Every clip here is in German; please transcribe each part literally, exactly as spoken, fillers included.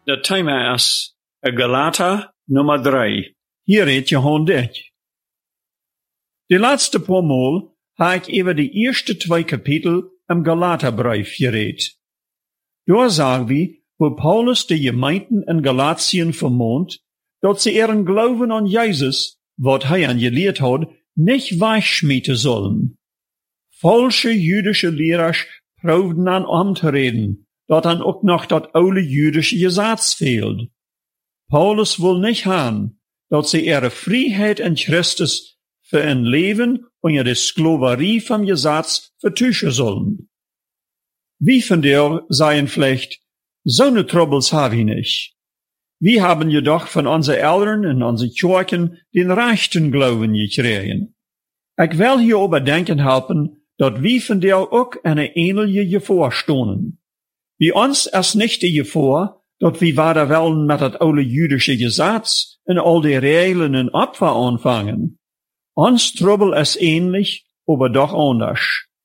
De thema is Galater nummer drie. Hier redt Johan dit. De laatste paar Mal ha ik over de eerste twee kapitel im Galaterbrief geredet. Daar sagen wir, wo Paulus de Gemeinden in Galatien vermahnt, dat sie ihren Glauben an Jesus, wat hij an geleerd had, nicht weichschmieden sollen. Falsche jüdische Lehrers proefden an om te reden, dat dan ook nog dat oude jüdische Gesetz fehlt. Paulus will nicht haben, dat sie ihre Freiheit in Christus für ein Leben unter der Sklaverei vom Gesetz vertuschen sollen. Wie von dir seien vielleicht, so ne Troubles haben wir nicht. Wir haben jedoch von unseren Eltern und unseren Kirchen den rechten Glauben gekriegt. Ich will hier überdenken helfen, dat wir von dir auch eine ähnliche Gefahr stonen. Wie uns ist nicht die Gefahr, dat wir weiter wollen mit das alte jüdische Gesetz und all die Regeln und Opfer anfangen. Uns Trouble ist ähnlich, aber doch anders.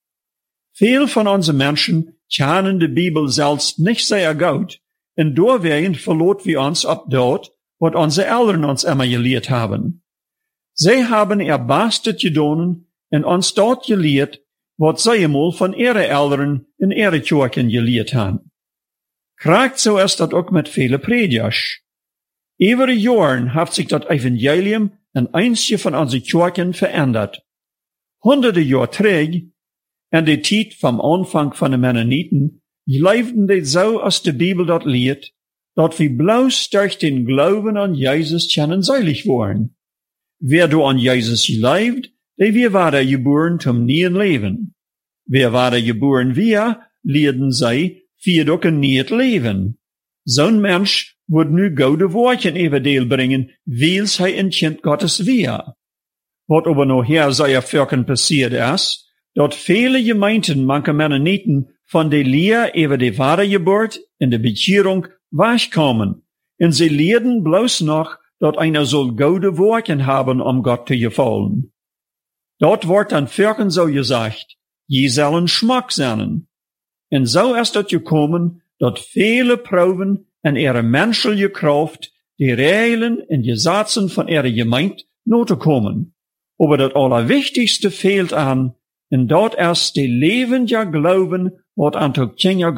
Viel von unseren Menschen kennen die Bibel selbst nicht sehr gut, und deswegen verlot wir uns ab dort, was unsere Eltern uns immer gelehrt haben. Sie haben ihr Bestes getan und uns dort gelehrt, was sie einmal von ihren Eltern in ihren Kirchen gelehrt haben. Kriegt so ist das auch mit vielen Predigers. Über die Jahren hat sich das Evangelium in einige von unseren Kirchen verändert. Hunderte Jahre zurück, in der Zeit vom Anfang von den Mennoniten, lebten die so, als die Bibel dort lehrt, dass wir bloß durch den Glauben an Jesus können seilig worden. Wer du an Jesus gelebt, der wir waren geboren zum neuen Leben. Wer waren geboren wir, lehrten sie, für doch ein neues Leben. Zo'n Mensch wird nu gute Worten everdeel bringen, weil hij ein Kind Gottes wir. Wat aber nachher sehr Völkern passiert ist, dat viele Gemeinden, manche Mennoniten, von der Lehre über die Wiedergeburt in der Bekehrung wegkommen. Und sie lehren bloß noch, dat einer soll gute Worte haben, um Gott zu gefallen. Dort wird an Völkern so gesagt, je sollen Schmack sein. Und so ist es gekommen, dat viele Proben in ihre menschliche Kraft die Regeln und Gesetzen von ihrer Gemeinde not kommen. Aber das Allerwichtigste fehlt an, und dort erst die lebende Glauben, wat an